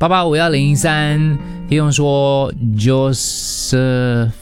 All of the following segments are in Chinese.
885103，听众说 Josephine，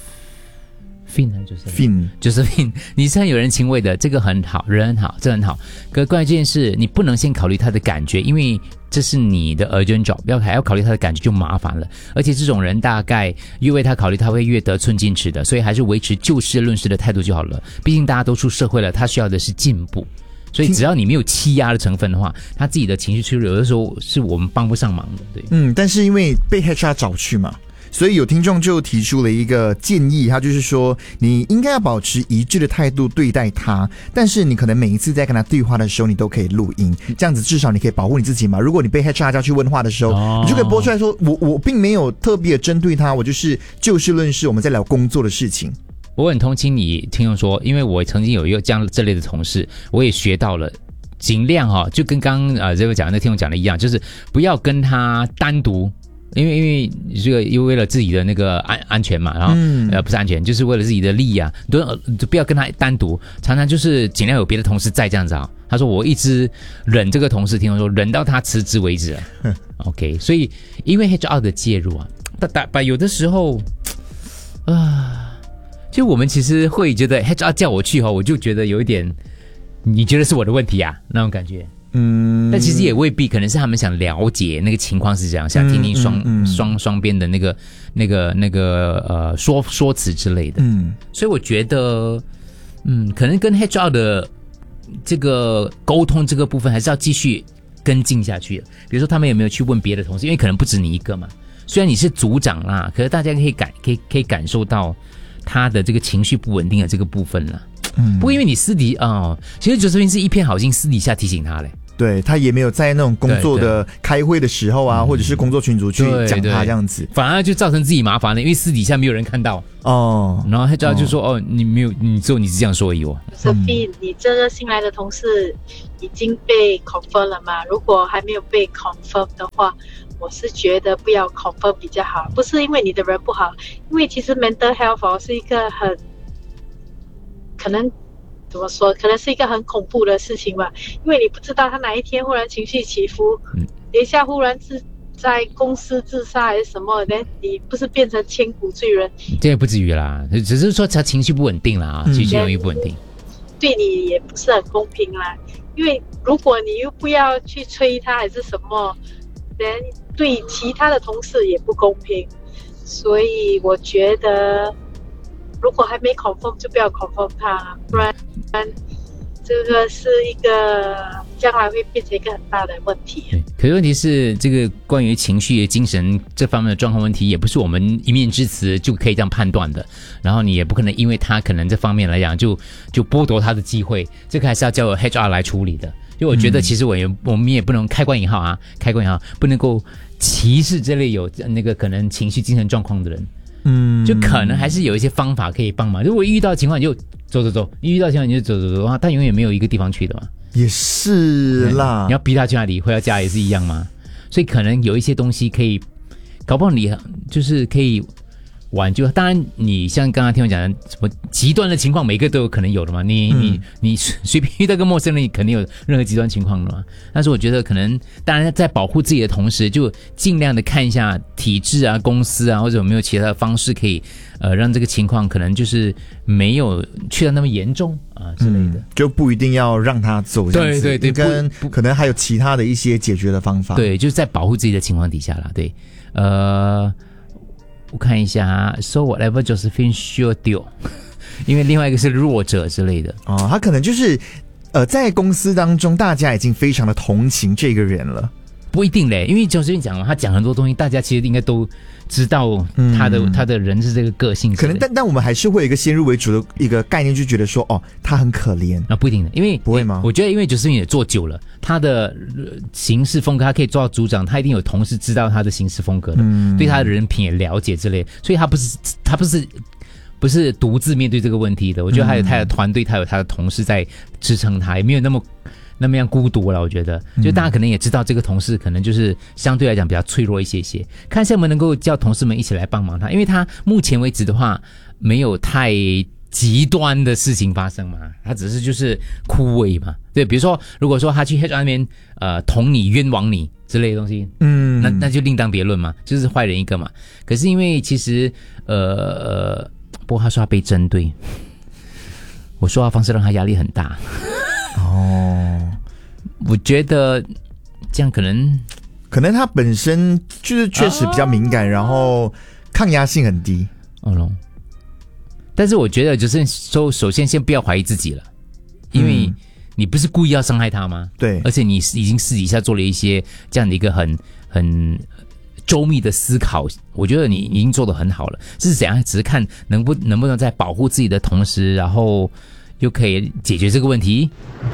你是很有人情味的，这个很好，人很好，这很好。可关于这件事，你不能先考虑他的感觉，因为这是你的 urgent job， 还要考虑他的感觉就麻烦了。而且这种人大概越为他考虑，他会越得寸进尺的，所以还是维持就事论事的态度就好了。毕竟大家都出社会了，他需要的是进步。所以只要你没有欺压的成分的话，他自己的情绪脆弱，有的时候是我们帮不上忙的。对， 但是因为被 HR 找去嘛，所以有听众就提出了一个建议，他就是说你应该要保持一致的态度对待他，但是你可能每一次在跟他对话的时候你都可以录音，这样子至少你可以保护你自己嘛。如果你被 HR 叫去问话的时候，你就可以播出来说我并没有特别针对他，我就是就事论事，我们在聊工作的事情。 我很同情你听众说，因为我曾经有一个这类的同事，我也学到了尽量就跟刚刚这个讲的听众讲的一样，就是不要跟他单独，因为这个又为了自己的那个安全嘛，然后不是安全，就是为了自己的利益啊，就不要跟他单独，常常就是尽量有别的同事在这样子啊。他说我一直忍这个同事，听众说忍到他辞职为止啊。OK， 所以因为 HR 的介入啊，但有的时候就我们其实会觉得 HR 叫我去我就觉得有一点，你觉得是我的问题啊那种感觉。但其实也未必，可能是他们想了解那个情况是这样，想听听双边的那个说辞之类的。所以我觉得可能跟 HR 的这个沟通这个部分还是要继续跟进下去的。比如说他们有没有去问别的同事，因为可能不止你一个嘛。虽然你是组长啦，可是大家可以感受到他的这个情绪不稳定的这个部分啦。不过因为你其实Josephine是一片好心，私底下提醒他嘞。 对，他也没有在那种工作的开会的时候或者是工作群组去讲他这样子， 反而就造成自己麻烦了，因为私底下没有人看到然后他就说你没有，你只有你是这样说而已 Josephine，你这个新来的同事已经被 confirm 了吗？如果还没有被 confirm 的话，我是觉得不要 confirm 比较好。不是因为你的人不好，因为其实 mental health 是一个很可能怎么说，可能是一个很恐怖的事情吧，因为你不知道他哪一天忽然情绪起伏，等一下忽然是在公司自杀还是什么，你不是变成千古罪人？ 这也不至于啦，只是说他情绪不稳定啦，情绪容易不稳定， 对你也不是很公平啦。因为如果你又不要去催他还是什么，对其他的同事也不公平。所以我觉得如果还没 confirm 就不要 confirm 他，不然这个是一个将来会变成一个很大的问题。 可是问题是，这个关于情绪、精神这方面的状况问题，也不是我们一面之词就可以这样判断的。然后你也不可能因为他可能这方面来讲就剥夺他的机会，这个还是要交由 HR 来处理的。就我觉得，其实我们也不能开关引号，不能够歧视这类有那个可能情绪、精神状况的人。就可能还是有一些方法可以帮忙。如果遇到情况你就走，一遇到情况你就走的话，他永远没有一个地方去的嘛。 也是啦， 你要逼他去哪里，回到家也是一样嘛。所以可能有一些东西可以，搞不好你就是可以挽救。当然，你像刚刚听我讲的什么极端的情况，每个都有可能有的嘛。你随便遇到个陌生人，你肯定有任何极端情况的嘛。但是我觉得可能，当然在保护自己的同时，就尽量的看一下体制啊、公司啊，或者有没有其他的方式可以让这个情况可能就是没有去到那么严重啊之类的， 就不一定要让他走这样子。对，跟可能还有其他的一些解决的方法。 对，就是在保护自己的情况底下啦。对，我看一下，so whatever Josephine should do， 因为另外一个是弱者之类的他可能就是在公司当中，大家已经非常的同情这个人了。 不一定嘞，因为Josephine讲了，他讲很多东西，大家其实应该都知道他的人是这个个性， 可能但我们还是会有一个先入为主的一个概念，就觉得说他很可怜。 不一定的，因为不会吗？ 我觉得因为Josephine也做久了，他的行事风格，他可以做到组长，他一定有同事知道他的行事风格的，对他的人品也了解之类，所以他不是独自面对这个问题的。我觉得他有他的团队，他有他的同事在支撑他，也没有那么样孤独了。我觉得就大家可能也知道这个同事可能就是相对来讲比较脆弱一些，看一下我们能够叫同事们一起来帮忙他，因为他目前为止的话没有太极端的事情发生嘛，他只是就是枯萎嘛。对，比如说如果说他去 HR 那边捅你冤枉你之类的东西，那就另当别论嘛，就是坏人一个嘛。可是因为其实不过他说他被针对，我说话方式让他压力很大。我觉得这样可能他本身就是确实比较敏感，然后抗压性很低。 但是我觉得就是说，首先先不要怀疑自己了，因为你不是故意要伤害他吗？ 对， 而且你已经私底下做了一些这样的一个很周密的思考，我觉得你已经做得很好了。是怎样？只是看能不能在保护自己的同时，然后又可以解决这个问题。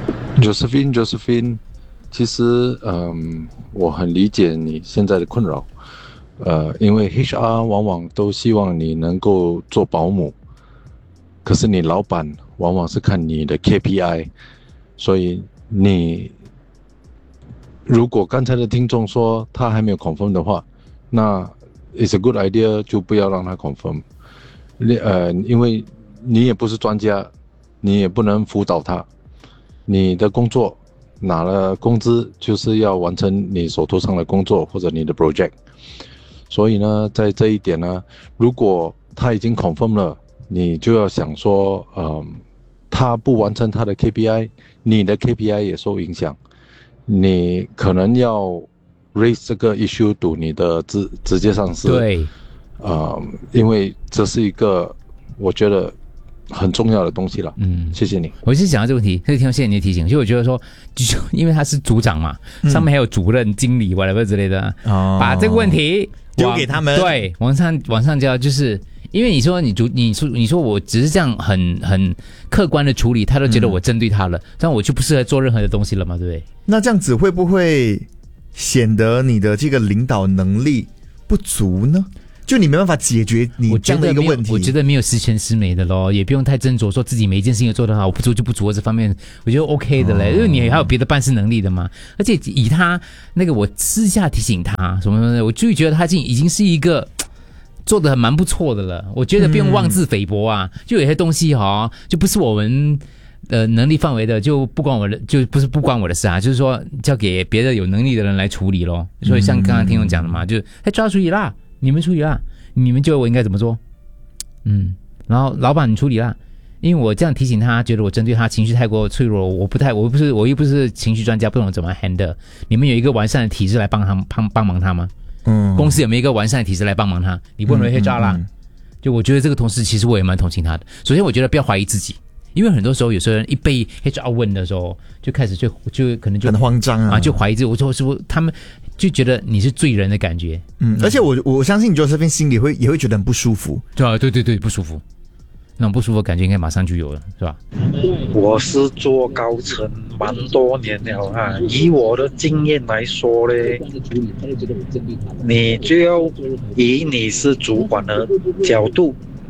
Josephine， 其实我很理解你现在的困扰。因为 HR 往往都希望你能够做保姆，可是你老板往往是看你的 KPI， 所以你如果刚才的听众说他还没有 confirm 的话，那 it's a good idea 就不要让他 confirm。因为你也不是专家，你也不能辅导他，你的工作拿了工资就是要完成你手头上的工作或者你的 project。所以呢，在这一点呢，如果他已经 confirm 了，你就要想说，他不完成他的 KPI， 你的 KPI 也受影响，你可能要 raise 这个 issue to 你的直接上司。 对， 因为这是一个我觉得很重要的东西了。谢谢你。 我是想到这个问题，谢谢你的提醒。所以我觉得说，就因为他是组长嘛，上面还有主任、经理 whatever 之类的，把这个问题丢给他们， 对，往上交，就是因为你说我只是这样很客观的处理，他都觉得我针对他了，这样我就不适合做任何的东西了嘛，对不对？ 那这样子会不会显得你的这个领导能力不足呢？就你没办法解决你这样的一个问题。 我觉得没有十全十美的咯，也不用太斟酌说自己每一件事情都做得好，我不足就不足，这方面我觉得 OK 的嘞，因为你还有别的办事能力的嘛。而且以他那个，我私下提醒他什么什么的，我就觉得他已经是一个做得蛮不错的了。我觉得不用妄自菲薄啊，就有些东西就不是我们能力范围的，就不关我的，就不是不关我的事啊，就是说交给别的有能力的人来处理咯。所以像刚刚听众讲的嘛，就抓处理啦。你们处理啦，你们觉得我应该怎么做？然后老板你处理啦，因为我这样提醒他，觉得我针对他情绪太过脆弱，我又不是情绪专家，不懂怎么 handle。你们有一个完善的体制来帮忙他吗？公司有没有一个完善的体制来帮忙他？你问了 HR 啦，就我觉得这个同事其实我也蛮同情他的。首先我觉得不要怀疑自己，因为很多时候有些人一被 HR 问的时候，就开始就可能就很慌张啊， 就怀疑自己。我说是不是他们就觉得你是罪人的感觉？ 而且我相信你Josephine心里也会觉得很不舒服。 对，不舒服，那种不舒服的感觉应该马上就有了，是吧？ 我是做高层蛮多年了啊，以我的经验来说嘞，你就要以你是主管的角度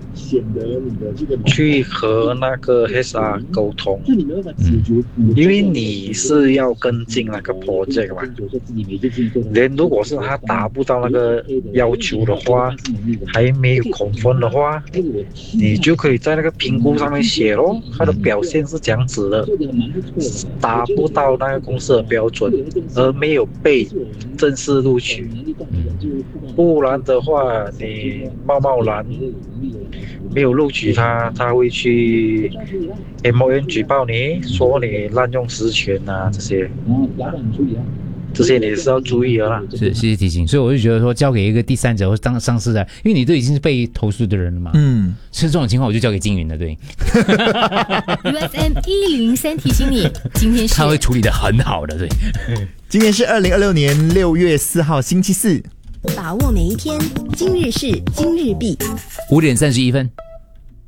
去和那个 HR 沟通，因为你是要跟进那个 project 嘛。如果是他达不到那个要求的话，还没有confirm的话，你就可以在那个评估上面写咯，他的表现是这样子的，达不到那个公司的标准，而没有被正式录取。不然的话，你贸然没有录取他会去 MON 举报你，说你滥用职权啊，这些你是要注意的啦。 是，谢谢提醒。所以我就觉得说，交给一个第三者或当上司的，因为你都已经是被投诉的人了嘛。是这种情况，我就交给金云了，对。 UFM 103提醒你，今天是他会处理得很好的，对。 今天是2026年6月4号星期四。 把握每一天，今日事今日毕。 5点31分。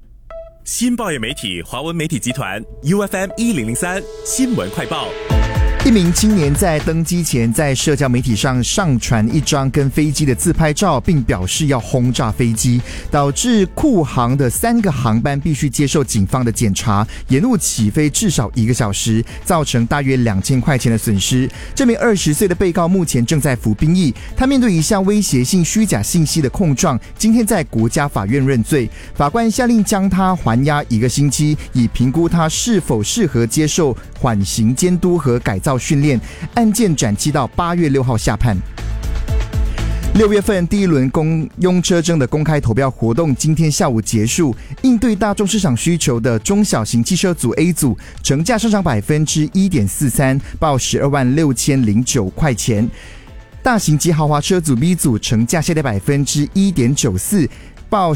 新报业媒体华文媒体集团 UFM 1003新闻快报。 一名青年在登机前在社交媒体上上传一张跟飞机的自拍照，并表示要轰炸飞机，导致库航的3个航班必须接受警方的检查，延误起飞至少1个小时，造成大约2000块钱的损失。这名20岁的被告目前正在服兵役，他面对一项威胁性虚假信息的控状，今天在国家法院认罪。法官下令将他还押1个星期，以评估他是否适合接受缓刑监督和改造训练，案件展期到8月6号下判。6月份第一轮拥车证的公开投票活动今天下午结束，应对大众市场需求的中小型汽车组 A 组成价上涨 1.43%， 报126009块钱；大型及豪华车组 B 组成价下跌 1.94%， 报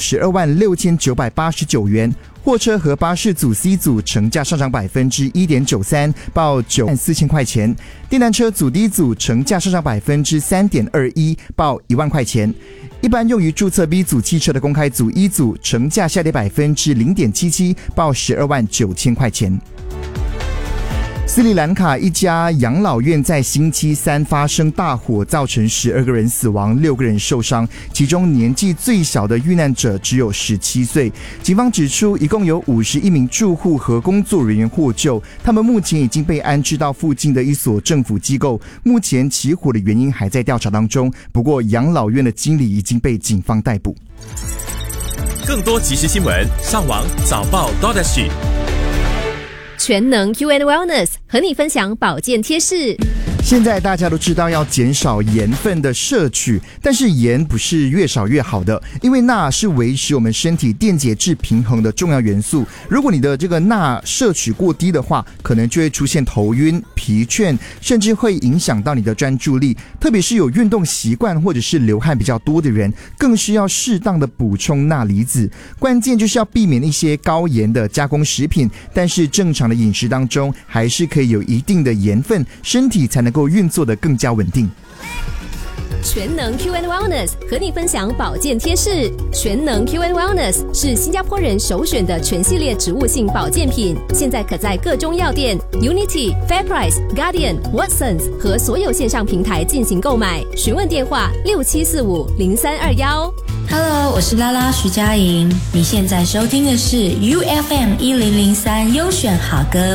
126989元；货车和巴士组 C 组成价上涨 1.93%， 报94000块钱；电单车组 D 组成价上涨 3.21%， 报1万块钱；一般用于注册 B 组汽车的公开组 E 组成价下跌 0.77%， 报129000块钱。斯里兰卡一家养老院在星期三发生大火，造成12个人死亡，6个人受伤，其中年纪最小的遇难者只有17岁。警方指出，一共有51名住户和工作人员获救，他们目前已经被安置到附近的一所政府机构。目前起火的原因还在调查当中，不过养老院的经理已经被警方逮捕。 更多即时新闻，上网早报 .SG。 全能 Q&A Wellness 和你分享保健贴士。 现在大家都知道要减少盐分的摄取，但是盐不是越少越好的，因为钠是维持我们身体电解质平衡的重要元素。如果你的这个钠摄取过低的话，可能就会出现头晕、疲倦，甚至会影响到你的专注力。特别是有运动习惯或者是流汗比较多的人，更需要适当的补充钠离子。关键就是要避免一些高盐的加工食品，但是正常的饮食当中还是可以有一定的盐分，身体才能够运作得更加稳定。 全能 Q&A Wellness 和你分享保健贴士。全能 Q&A Wellness 是新加坡人首选的全系列植物性保健品，现在可在各中药店、Unity、FairPrice、Guardian、Watsons 和所有线上平台进行购买。询问电话67450321。 Hello， 我是拉拉徐佳莹，你现在收听的是 UFM 1003优选好歌。